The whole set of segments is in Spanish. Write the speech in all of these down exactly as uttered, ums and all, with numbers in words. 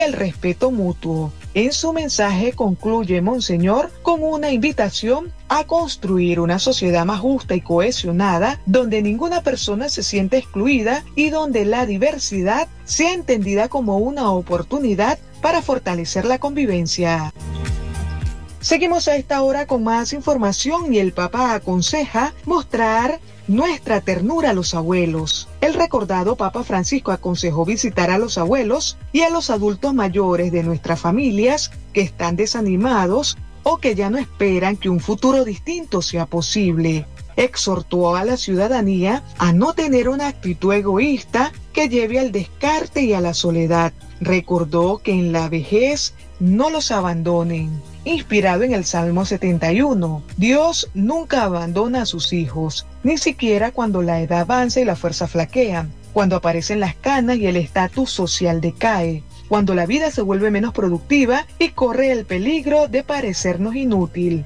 el respeto mutuo. En su mensaje concluye Monseñor con una invitación a construir una sociedad más justa y cohesionada, donde ninguna persona se siente excluida y donde la diversidad sea entendida como una oportunidad para fortalecer la convivencia. Seguimos a esta hora con más información y el Papa aconseja mostrar nuestra ternura a los abuelos. El recordado Papa Francisco aconsejó visitar a los abuelos y a los adultos mayores de nuestras familias que están desanimados o que ya no esperan que un futuro distinto sea posible. Exhortó a la ciudadanía a no tener una actitud egoísta que lleve al descarte y a la soledad. Recordó que en la vejez no los abandonen. Inspirado en el Salmo setenta y uno, Dios nunca abandona a sus hijos, ni siquiera cuando la edad avanza y la fuerza flaquean, cuando aparecen las canas y el estatus social decae, cuando la vida se vuelve menos productiva y corre el peligro de parecernos inútil.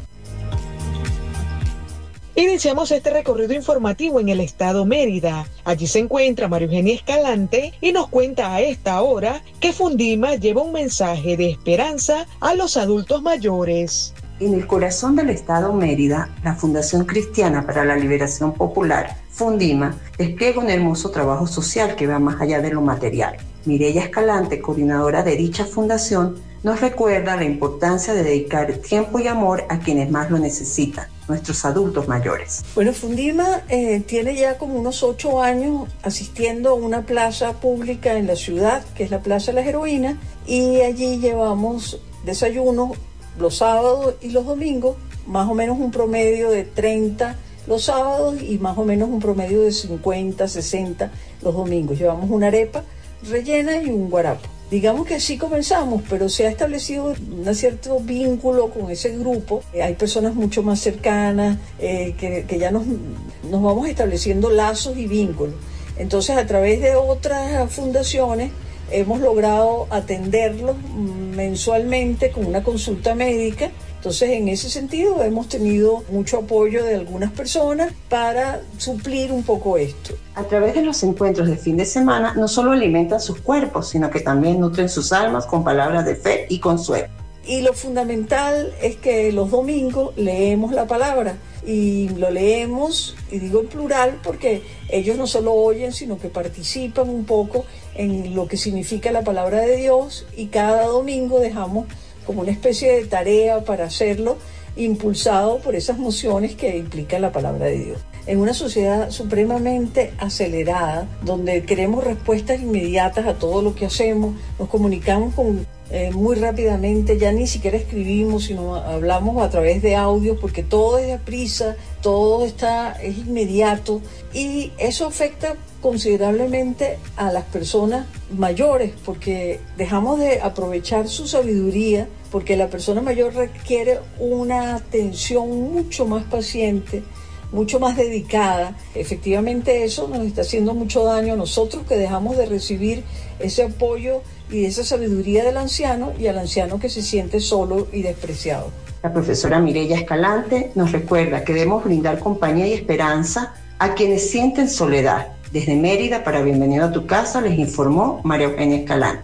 Iniciamos este recorrido informativo en el estado Mérida. Allí se encuentra María Eugenia Escalante y nos cuenta a esta hora que Fundima lleva un mensaje de esperanza a los adultos mayores. En el corazón del estado Mérida, la Fundación Cristiana para la Liberación Popular, Fundima, despliega un hermoso trabajo social que va más allá de lo material. Mireya Escalante, coordinadora de dicha fundación, nos recuerda la importancia de dedicar tiempo y amor a quienes más lo necesitan, nuestros adultos mayores. Bueno, Fundima eh, tiene ya como unos ocho años asistiendo a una plaza pública en la ciudad, que es la Plaza de las Heroínas, y allí llevamos desayunos los sábados y los domingos, más o menos un promedio de treinta los sábados y más o menos un promedio de cincuenta, sesenta los domingos. Llevamos una arepa rellena y un guarapo. Digamos que así comenzamos, pero se ha establecido un cierto vínculo con ese grupo. Eh, hay personas mucho más cercanas, eh, que, que ya nos, nos vamos estableciendo lazos y vínculos. Entonces, a través de otras fundaciones, hemos logrado atenderlos mensualmente con una consulta médica. Entonces, en ese sentido, hemos tenido mucho apoyo de algunas personas para suplir un poco esto. A través de los encuentros de fin de semana, no solo alimentan sus cuerpos, sino que también nutren sus almas con palabras de fe y consuelo. Y lo fundamental es que los domingos leemos la palabra, y lo leemos, y digo en plural, porque ellos no solo oyen, sino que participan un poco en lo que significa la palabra de Dios, y cada domingo dejamos como una especie de tarea para hacerlo, impulsado por esas nociones que implica la palabra de Dios. En una sociedad supremamente acelerada, donde queremos respuestas inmediatas a todo lo que hacemos, nos comunicamos con, eh, muy rápidamente, ya ni siquiera escribimos, sino hablamos a través de audios, porque todo es de prisa, todo está, es inmediato, y eso afecta considerablemente a las personas mayores, porque dejamos de aprovechar su sabiduría, porque la persona mayor requiere una atención mucho más paciente, mucho más dedicada. Efectivamente, eso nos está haciendo mucho daño a nosotros, que dejamos de recibir ese apoyo y esa sabiduría del anciano, y al anciano que se siente solo y despreciado. La profesora Mireya Escalante nos recuerda que debemos brindar compañía y esperanza a quienes sienten soledad. Desde Mérida, para Bienvenido a tu Casa, les informó María Eugenia Escalante.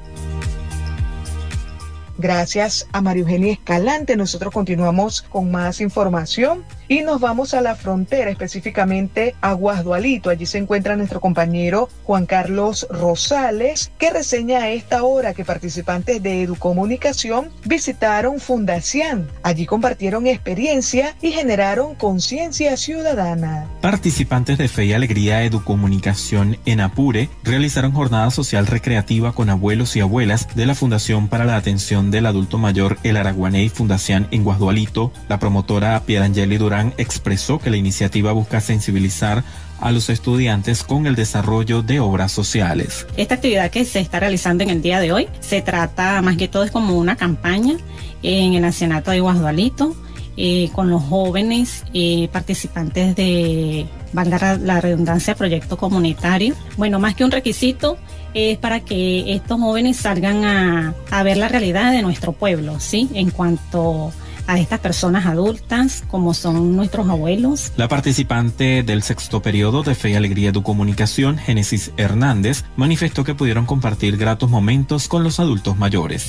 Gracias a María Eugenia Escalante. Nosotros continuamos con más información y nos vamos a la frontera, específicamente a Guasdualito. Allí se encuentra nuestro compañero Juan Carlos Rosales, que reseña a esta hora que participantes de Educomunicación visitaron Fundación. Allí compartieron experiencia y generaron conciencia ciudadana. Participantes de Fe y Alegría Educomunicación en Apure realizaron jornada social recreativa con abuelos y abuelas de la Fundación para la Atención del Adulto Mayor El Araguaney Fundación en Guasdualito. La promotora Pierangeli Durán expresó que la iniciativa busca sensibilizar a los estudiantes con el desarrollo de obras sociales. Esta actividad que se está realizando en el día de hoy se trata más que todo es como una campaña en el ancianato de Guasdualito, eh, con los jóvenes eh, participantes de, valga la redundancia, proyecto comunitario. Bueno, más que un requisito, es para que estos jóvenes salgan a, a ver la realidad de nuestro pueblo, ¿sí? En cuanto a estas personas adultas como son nuestros abuelos. La participante del sexto periodo de Fe y Alegría Educomunicación, Génesis Hernández, manifestó que pudieron compartir gratos momentos con los adultos mayores.